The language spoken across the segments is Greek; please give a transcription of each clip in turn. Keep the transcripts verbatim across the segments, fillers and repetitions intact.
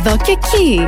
Εδώ και εκεί.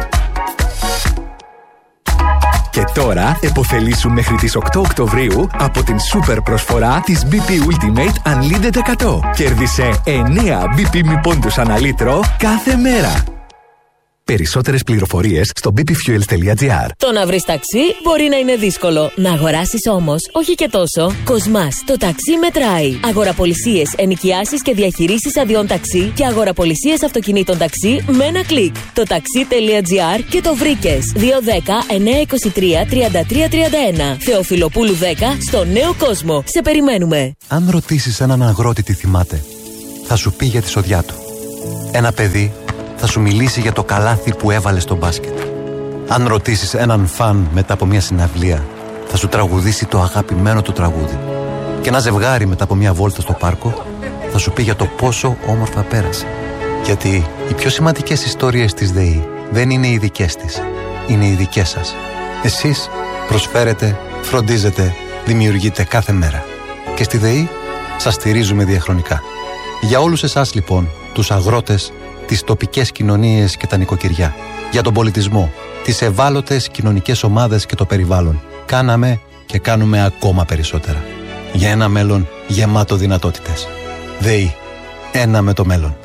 Και τώρα επωφελήσου μέχρι τις οκτώ Οκτωβρίου από την σούπερ προσφορά της μπι πι Ultimate Unlimited εκατό. Κέρδισε εννέα μπι πι μη πόντους ανά λίτρο κάθε μέρα. Περισσότερες πληροφορίες στο μπι πι fuels τελεία τζι άρ. Το να βρεις ταξί μπορεί να είναι δύσκολο. Να αγοράσεις όμως, όχι και τόσο. Κοσμάς, το ταξί μετράει. Αγοραπολισίες, ενοικιάσεις και διαχειρήσεις αδειών ταξί και αγοραπολισίες αυτοκινήτων ταξί με ένα κλικ. Το ταξί τελεία τζι άρ και το βρήκες. δύο ένα μηδέν εννιά δύο τρία τριάντα τρία τριάντα ένα. Θεοφιλοπούλου δέκα στο Νέο Κόσμο. Σε περιμένουμε. Αν ρωτήσεις έναν αγρότη τι θυμάται, θα σου πει για τη σοδιά του. Ένα παιδί θα σου μιλήσει για το καλάθι που έβαλε στο μπάσκετ. Αν ρωτήσεις έναν φαν μετά από μια συναυλία, θα σου τραγουδήσει το αγαπημένο του τραγούδι. Και ένα ζευγάρι μετά από μια βόλτα στο πάρκο θα σου πει για το πόσο όμορφα πέρασε. Γιατί οι πιο σημαντικές ιστορίες της ΔΕΗ δεν είναι οι δικές της, είναι οι δικές σας. Εσείς προσφέρετε, φροντίζετε, δημιουργείτε κάθε μέρα. Και στη ΔΕΗ σας στηρίζουμε διαχρονικά. Για όλους εσάς λοιπόν, τους αγρότες, τις τοπικές κοινωνίες και τα νοικοκυριά, για τον πολιτισμό, τις ευάλωτες κοινωνικές ομάδες και το περιβάλλον, κάναμε και κάνουμε ακόμα περισσότερα. Για ένα μέλλον γεμάτο δυνατότητες. ΔΕΗ. Ένα με το μέλλον.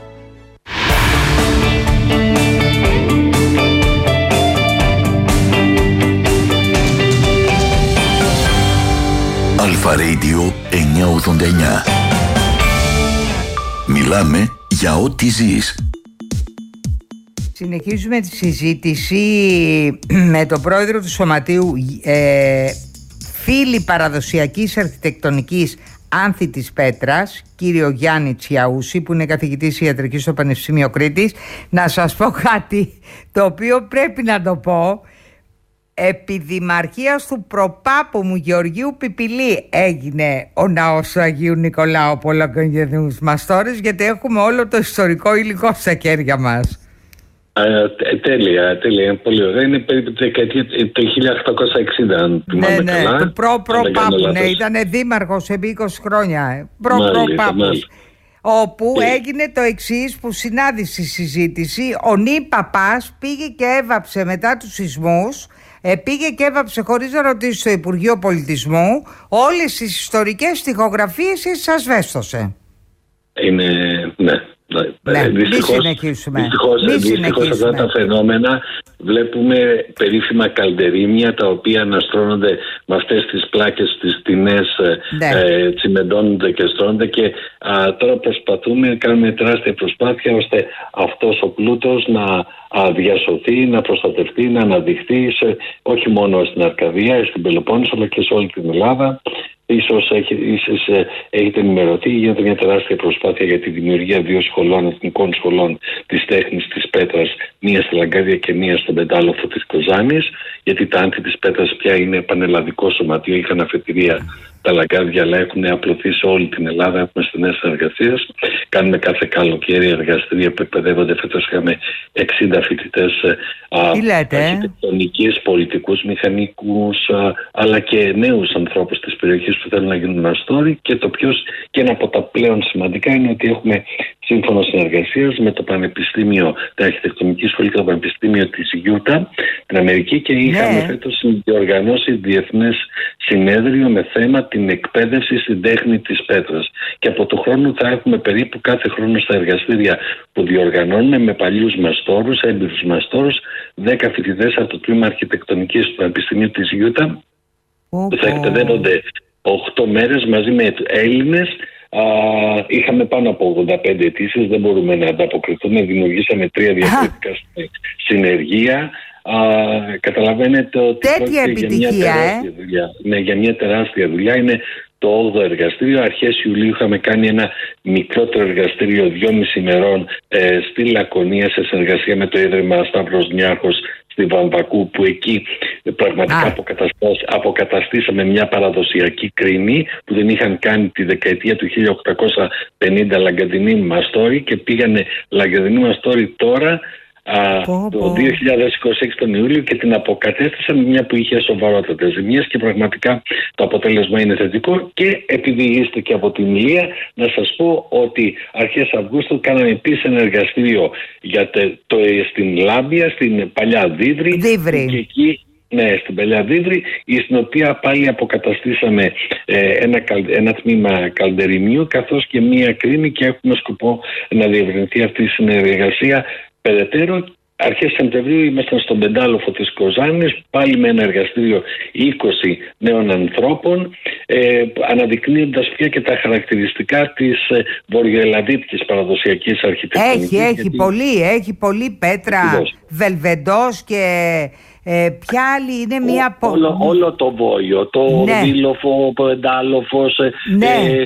Αλφα Radio εννιακόσια ογδόντα εννιά. Μιλάμε για ό,τι ζεις. Συνεχίζουμε τη συζήτηση με τον πρόεδρο του Σωματείου ε, Φίλοι Παραδοσιακής Αρχιτεκτονικής Άνθη της Πέτρας, κύριο Γιάννη Τσιαούση, που είναι καθηγητής ιατρικής στο Πανεπιστήμιο Κρήτης. Να σας πω κάτι το οποίο πρέπει να το πω. Επί δημαρχίας του προπάπου μου Γεωργίου Πιπηλή έγινε ο ναός του Αγίου Νικολάου Πολλοκογεννούς Μαστόρες, γιατί έχουμε όλο το ιστορικό υλικό στα χέρια μας. Ε, τέλεια, τέλεια, πολύ ωραία. Είναι περίπου τη δεκαετία του χίλια οκτακόσια εξήντα, αν θυμάμαι ναι, ναι, καλά. του προ-προ-πάπου, ναι, ήταν δήμαρχος επί είκοσι χρόνια. Προ-προ-πάπους. Όπου yeah. έγινε το εξής που συνάντησε η συζήτηση. Ο Νι Παπάς πήγε και έβαψε μετά τους σεισμούς, ε, πήγε και έβαψε χωρίς να ρωτήσει στο Υπουργείο Πολιτισμού όλες τις ιστορικές στιχογραφίες και τις ασβέστωσε. Είναι, ναι. Ναι, ε, δυστυχώς, μη συνεχίσουμε. Δυστυχώς, μη δυστυχώς συνεχίσουμε. αυτά τα φαινόμενα βλέπουμε περίφημα καλντερίμια τα οποία αναστρώνονται με αυτές τις πλάκες, τις τεινές, ναι. ε, τσιμεντώνονται και στρώνονται και α, τώρα προσπαθούμε, κάνουμε τεράστια προσπάθεια ώστε αυτός ο πλούτος να α, διασωθεί, να προστατευτεί, να αναδειχθεί σε, όχι μόνο στην Αρκαδία, στην Πελοπόννησο αλλά και σε όλη την Ελλάδα. Ίσως έχετε ενημερωθεί, γίνεται μια τεράστια προσπάθεια για τη δημιουργία δύο σχολών, εθνικών σχολών της τέχνης της Πέτρας, μία στη Λαγκάδια και μία στον Πεντάλοφο της Κοζάνης, γιατί τα Άνθη της Πέτρας πια είναι πανελλαδικό σωματείο, είχαν αφετηρία τα Λαγκάδια, αλλά έχουν απλωθεί σε όλη την Ελλάδα, έχουμε στενές συνεργασίες. Κάνουμε κάθε καλοκαίρι εργαστήρια που εκπαιδεύονται. Φέτος είχαμε εξήντα φοιτητές αρχιτεκτονικής, πολιτικούς, μηχανικούς, α, αλλά και νέους ανθρώπους της περιοχής που θέλουν να γίνουν μαστόροι. Και το πιο, και ένα από τα πλέον σημαντικά είναι ότι έχουμε σύμφωνο συνεργασίας με το Πανεπιστήμιο, την Αρχιτεκτονική Σχολή και το Πανεπιστήμιο της Γιούτα, την Αμερική, και είχαμε yeah. φέτος διοργανώσει διεθνές συνέδριο με θέμα την εκπαίδευση στην τέχνη της Πέτρας. Και από το χρόνο θα έχουμε περίπου κάθε χρόνο στα εργαστήρια που διοργανώνουμε με παλιούς μαστόρους, έμπειρους μαστόρους, δέκα φοιτητές από το τμήμα Αρχιτεκτονικής του Πανεπιστημίου της Γιούτα, που θα εκπαιδεύονται οκτώ μέρες μαζί με Έλληνες. Uh, είχαμε πάνω από ογδόντα πέντε αιτήσεις, δεν μπορούμε να ανταποκριθούμε. Δημιουργήσαμε τρία διαφορετικά συνεργεία. Uh, καταλαβαίνετε ότι τέτοια επιτυχία, για μια ε? δουλειά. Ναι, για μια τεράστια δουλειά. Είναι το όγδοο εργαστήριο. Αρχές Ιουλίου είχαμε κάνει ένα μικρότερο εργαστήριο δυόμιση ημερών ε, στη Λακωνία σε συνεργασία με το Ίδρυμα Σταύρος Νιάρχος στη Βαμβακού, που εκεί πραγματικά αποκαταστήσαμε μια παραδοσιακή κρίνη που δεν είχαν κάνει τη δεκαετία του χίλια οκτακόσια πενήντα λαγκαδινοί μαστόροι, και πήγανε λαγκαδινοί μαστόροι τώρα α, πω, το πω. δύο χιλιάδες είκοσι έξι τον Ιούλιο και την αποκατέστησαν μια που είχε σοβαρότατες ζημιές και πραγματικά το αποτέλεσμα είναι θετικό. Και επειδή είστε και από την Ηλία, να σας πω ότι αρχές Αυγούστου κάναμε επίσης ένα εργαστήριο για το, το, στην Λάμπια, στην παλιά Δίδρη. Δίδρη. Και εκεί, ναι, στην παλιά Δίδρη, στην οποία πάλι αποκαταστήσαμε ε, ένα, ένα τμήμα καλντεριμίου καθώς και μία κρίνη και έχουμε σκοπό να διευρυνθεί αυτή η συνεργασία περαιτέρω. Αρχές Σεπτεμβρίου ήμασταν στον πεντάλοφο της Κοζάνης, πάλι με ένα εργαστήριο είκοσι νέων ανθρώπων, ε, αναδεικνύοντας πια και τα χαρακτηριστικά της ε, βορειοελλαδίτικης παραδοσιακής αρχιτεκτονικής. Έχει, έχει γιατί... πολύ, έχει πολύ πέτρα, Ακριβώς. βελβεντός και ε, ποια άλλη είναι μια... Ό, όλο, όλο το Βόλιο, το ναι. Δήλοφο, ο Εντάλοφος, ναι. ε, ε,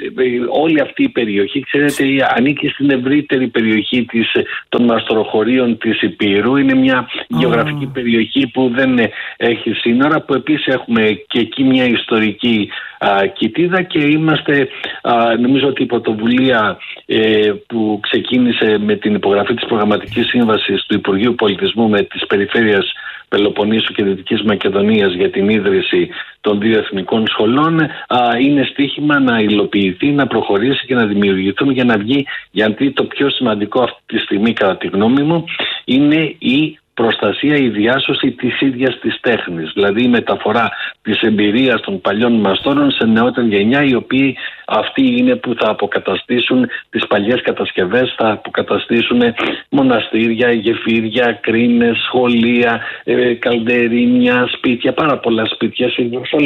όλη αυτή η περιοχή, ξέρετε, ανήκει στην ευρύτερη περιοχή της, των μαστοροχωρίων της Υπήρου. Είναι μια oh. γεωγραφική περιοχή που δεν έχει σύνορα, που επίσης έχουμε και εκεί μια ιστορική α, κοιτίδα και είμαστε, α, νομίζω ότι η πρωτοβουλία ε, που ξεκίνησε με την υπογραφή της προγραμματικής σύμβασης του Υπουργείου Πολιτισμού με τις περιφέρειες Πελοποννήσου και Δυτικής Μακεδονίας για την ίδρυση των δύο εθνικών σχολών α, είναι στοίχημα να υλοποιηθεί, να προχωρήσει και να δημιουργηθούν για να βγει, γιατί το πιο σημαντικό αυτή τη στιγμή κατά τη γνώμη μου είναι η προστασία, η διάσωση της ίδιας της τέχνης, δηλαδή η μεταφορά της εμπειρίας των παλιών μαστόρων σε νεότερη γενιά, οι οποίοι αυτοί είναι που θα αποκαταστήσουν τις παλιές κατασκευές, θα αποκαταστήσουν μοναστήρια, γεφύρια, κρίνες, σχολεία, ε, καλντερίμια, σπίτια, πάρα πολλά σπίτια σε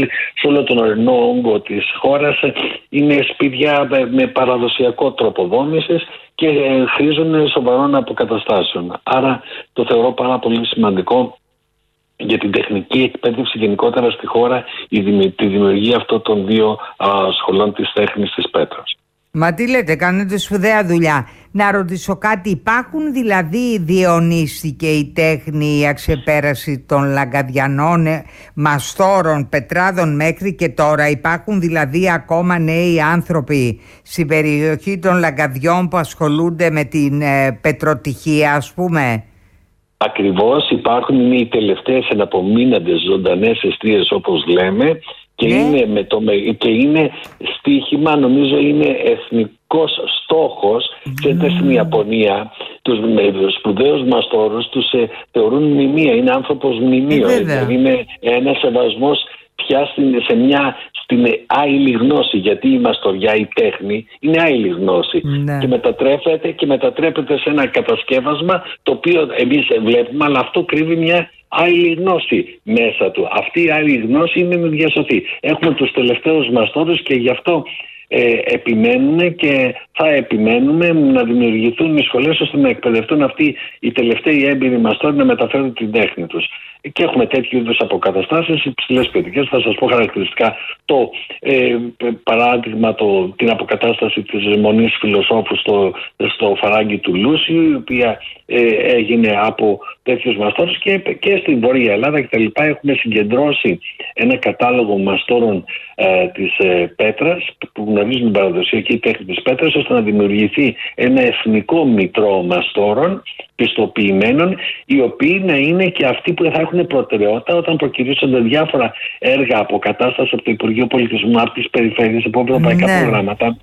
όλο τον ορεινό όγκο της χώρας. Είναι σπίτια με παραδοσιακό τρόπο δόμησης και χρήζουν σοβαρών αποκαταστάσεων. Άρα το θεωρώ πάρα πολύ σημαντικό για την τεχνική εκπαίδευση γενικότερα στη χώρα η τη δημιουργία αυτών των δύο α, σχολών της τέχνης της Πέτρας. Μα τι λέτε, κάνετε σπουδαία δουλειά. Να ρωτήσω κάτι, υπάρχουν δηλαδή διαιωνίστηκε η τέχνη, η αξεπέραση των λαγκαδιανών μαστόρων, πετράδων μέχρι και τώρα? Υπάρχουν δηλαδή ακόμα νέοι άνθρωποι στην περιοχή των λαγκαδιών που ασχολούνται με την ε, πετροτυχία, ας πούμε? Ακριβώς, υπάρχουν, είναι οι τελευταίες εναπομείναντες ζωντανές εστίες όπως λέμε και, ναι. είναι, με το, και είναι στοίχημα, νομίζω είναι εθνικός στόχος. Mm. Ξέρετε, στην Ιαπωνία τους σπουδαίους μαστόρους τους ε, θεωρούν μνημεία, είναι άνθρωπος μνημείο, ε, είναι ένας σεβασμός πια στην, σε μια στην άειλη γνώση, γιατί η μαστοριά, η τέχνη είναι άειλη γνώση, ναι. και μετατρέπεται και μετατρέπεται σε ένα κατασκεύασμα το οποίο εμείς βλέπουμε, αλλά αυτό κρύβει μια άειλη γνώση μέσα του. Αυτή η άειλη γνώση είναι να διασωθεί. Έχουμε τους τελευταίους μαστόρους και γι' αυτό ε, επιμένουμε και θα επιμένουμε να δημιουργηθούν οι σχολές ώστε να εκπαιδευτούν αυτοί οι τελευταίοι έμπειροι μαστόροι να μεταφέρουν την τέχνη τους. Και έχουμε τέτοιου είδους αποκαταστάσεις, υψηλές ποιοτικές. Θα σας πω χαρακτηριστικά το ε, παράδειγμα, το, την αποκατάσταση της Μονής Φιλοσόφου στο, στο Φαράγγι του Λούσιου, η οποία ε, έγινε από τέτοιους μαστόρους και, και στην Βόρεια Ελλάδα κτλ. Έχουμε συγκεντρώσει ένα κατάλογο μαστόρων ε, της ε, Πέτρας που γνωρίζουν την παραδοσιακή τέχνη της Πέτρας, ώστε να δημιουργηθεί ένα εθνικό μητρό μαστόρων πιστοποιημένων, οι οποίοι να είναι και αυτοί που θα έχουν προτεραιότητα όταν προκυρήσονται διάφορα έργα αποκατάσταση από το Υπουργείο Πολιτισμού, από τις περιφέρειες, από ευρωπαϊκά ναι. προγράμματα,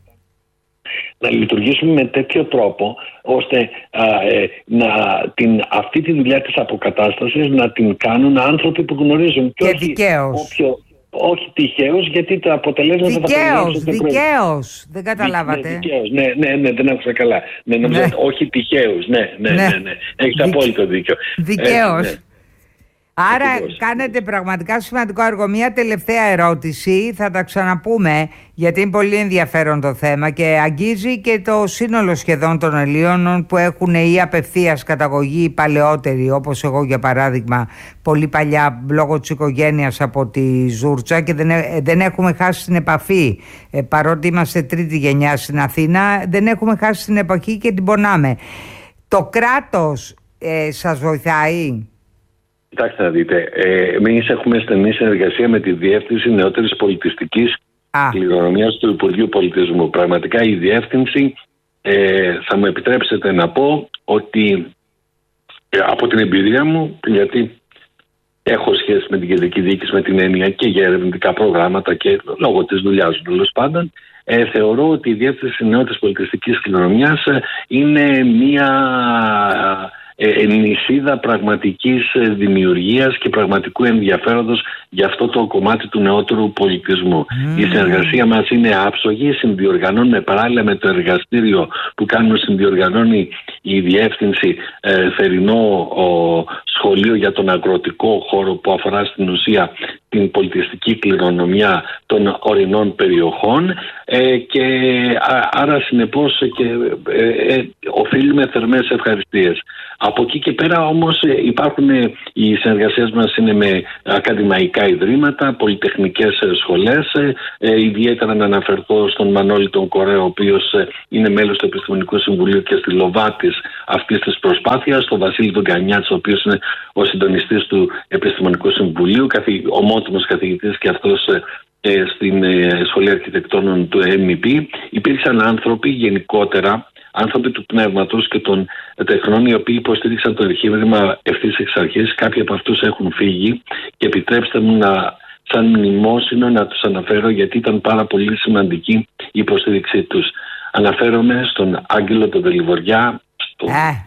να λειτουργήσουμε με τέτοιο τρόπο ώστε α, ε, να, την, αυτή τη δουλειά της αποκατάστασης να την κάνουν άνθρωποι που γνωρίζουν και, και δικαίως. Όποιο, όχι τυχαίως, γιατί τα αποτελέσματα δικαίως, θα δικαίως, δεν καταλάβατε. Ναι, δικαίως, ναι, ναι, ναι, δεν άκουσα καλά. Ναι, νομίζω, ναι. Όχι τυχαίως, ναι, ναι, ναι, ναι, ναι. Έχεις απόλυτο δίκιο. Δικαίως. Ναι. Άρα Ακριβώς. κάνετε πραγματικά σημαντικό έργο. Μια τελευταία ερώτηση, θα τα ξαναπούμε γιατί είναι πολύ ενδιαφέρον το θέμα και αγγίζει και το σύνολο σχεδόν των Ελλήνων που έχουν ή απευθείας καταγωγή ή παλαιότεροι, όπως εγώ για παράδειγμα, πολύ παλιά λόγω της οικογένειας από τη Ζούρτσα και δεν, δεν έχουμε χάσει την επαφή. Ε, παρότι είμαστε τρίτη γενιά στην Αθήνα, δεν έχουμε χάσει την επαφή και την πονάμε. Το κράτος ε, σας βοηθάει? Κοιτάξτε να δείτε, ε, εμείς έχουμε στενή συνεργασία με τη Διεύθυνση Νεότερης Πολιτιστικής Κληρονομιάς του Υπουργείου Πολιτισμού. Πραγματικά η Διεύθυνση, ε, θα μου επιτρέψετε να πω ότι Από την εμπειρία μου, γιατί έχω σχέση με την κεντρική διοίκηση με την έννοια και για ερευνητικά προγράμματα και λόγω της δουλειάς μου τέλος πάντων, ε, θεωρώ ότι η Διεύθυνση Νεότητας Πολιτιστικής Κληρονομιάς είναι μια ε, νησίδα πραγματικής δημιουργίας και πραγματικού ενδιαφέροντος για αυτό το κομμάτι του νεότερου πολιτισμού. Mm. Η συνεργασία μας είναι άψογη, συνδιοργανώνουμε παράλληλα με το εργαστήριο που κάνουμε, συνδιοργανώνει η Διεύθυνση ε, θερινό ο, σχολείο για τον αγροτικό χώρο που αφορά στην ουσία την πολιτιστική κληρονομιά των ορεινών περιοχών ε, και α, άρα συνεπώς και ε, ε, οφείλουμε θερμές ευχαριστίες. Από εκεί και πέρα όμως ε, υπάρχουν ε, οι συνεργασίες μας είναι με ακαδημαϊκά ιδρύματα, πολυτεχνικές ε, σχολές, ε, ε, ιδιαίτερα να αναφερθώ στον Μανώλη τον Κορέο, ο οποίος ε, είναι μέλος του Επιστημονικού Συμβουλίου και στη Λοβάτης αυτής της προσπάθειας, τον Βασίλη τον Κανιάτση, ο οποίος είναι ο συντονιστής του Επιστημονικού Συμβουλίου, καθη, ομότιμος καθηγητής και αυτός ε, στην ε, Σχολή Αρχιτεκτόνων του εμ ι πι. Υπήρξαν άνθρωποι γενικότερα, άνθρωποι του πνεύματος και των τεχνών, οι οποίοι υποστήριξαν το εγχείρημα ευθύς εξ αρχής. Κάποιοι από αυτούς έχουν φύγει και επιτρέψτε μου να, σαν μνημόσυνο να τους αναφέρω, γιατί ήταν πάρα πολύ σημαντική η υποστήριξή τους. Αναφέρομαι στον Άγγελο τον Δελιβοριά, στον,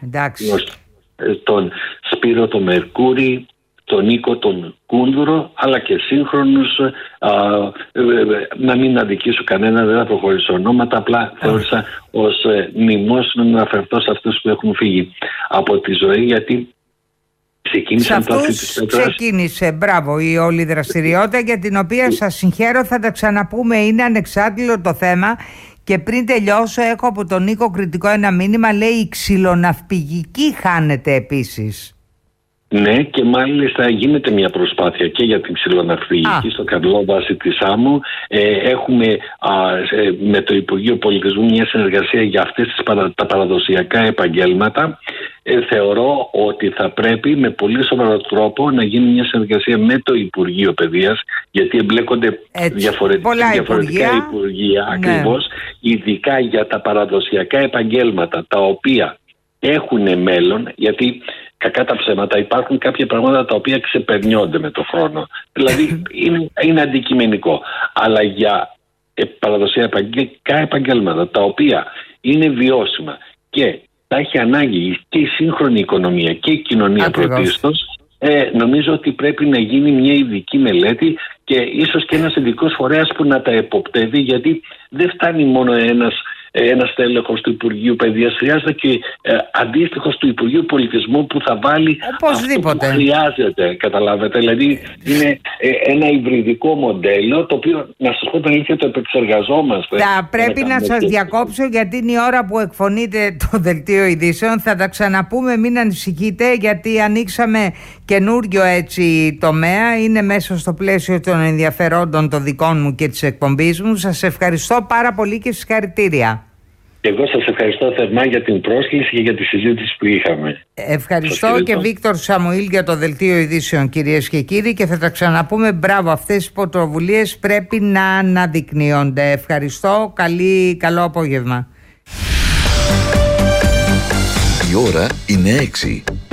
ε, τον Σπύρο τον Μερκούρη, τον Νίκο τον Κούνδουρο, αλλά και σύγχρονους, α, ε, ε, να μην αδικήσω κανένα, δεν θα προχωρήσω ονόματα, απλά oh. θεώρησα ως ε, μνημόσυνο να αναφερθώ σε αυτούς που έχουν φύγει από τη ζωή, γιατί ξεκίνησαν σε αυτούς ξεκίνησε, μπράβο, η όλη δραστηριότητα για την οποία σας συγχαίρω, θα τα ξαναπούμε, είναι ανεξάρτητο το θέμα. Και πριν τελειώσω έχω από τον Νίκο Κρητικό ένα μήνυμα, λέει η ξυλοναυπηγική χάνεται επίσης. Ναι, και μάλιστα γίνεται μια προσπάθεια και για την ξυλοναυπηγική στο Καρλό βάση της άμμου. Ε, έχουμε α, ε, με το Υπουργείο Πολιτισμού μια συνεργασία για αυτές τις παρα, τα παραδοσιακά επαγγέλματα. Ε, θεωρώ ότι θα πρέπει με πολύ σοβαρό τρόπο να γίνει μια συνεργασία με το Υπουργείο Παιδείας, γιατί εμπλέκονται διαφορετικά, διαφορετικά υπουργεία, υπουργεία ναι. ακριβώς, ειδικά για τα παραδοσιακά επαγγέλματα τα οποία έχουν μέλλον, γιατί κακά τα ψέματα υπάρχουν κάποια πράγματα τα οποία ξεπερνιόνται με το χρόνο. Δηλαδή είναι, είναι αντικειμενικό. Αλλά για παραδοσιακά επαγγέλματα τα οποία είναι βιώσιμα και τα έχει ανάγκη και η σύγχρονη οικονομία και η κοινωνία πρωτίστως, ε, νομίζω ότι πρέπει να γίνει μια ειδική μελέτη και ίσως και ένας ειδικός φορέας που να τα εποπτεύει, γιατί δεν φτάνει μόνο ένας ένας τέλεχος του Υπουργείου Παιδείας, χρειάζεται και ε, αντίστοιχος του Υπουργείου Πολιτισμού που θα βάλει οπωσδήποτε αυτό που χρειάζεται, καταλάβετε. Δηλαδή είναι ε, ένα υβριδικό μοντέλο, το οποίο, να σας πω την αλήθεια, το επεξεργαζόμαστε. Θα πρέπει να σας και... διακόψω, γιατί είναι η ώρα που εκφωνείτε το δελτίο ειδήσεων. Θα τα ξαναπούμε, μην ανησυχείτε, γιατί ανοίξαμε καινούριο έτσι τομέα. Είναι μέσα στο πλαίσιο των ενδιαφερόντων των δικών μου και της εκπομπής μου. Σας ευχαριστώ πάρα πολύ και συγχαρητήρια. Εγώ σας ευχαριστώ θερμά για την πρόσκληση και για τη συζήτηση που είχαμε. Ευχαριστώ και Βίκτορ Σαμουήλ για το δελτίο ειδήσεων, κυρίες και κύριοι, και θα τα ξαναπούμε. Μπράβο, αυτές οι πρωτοβουλίες πρέπει να αναδεικνύονται. Ευχαριστώ, καλή, καλό απόγευμα. Η ώρα είναι έξι.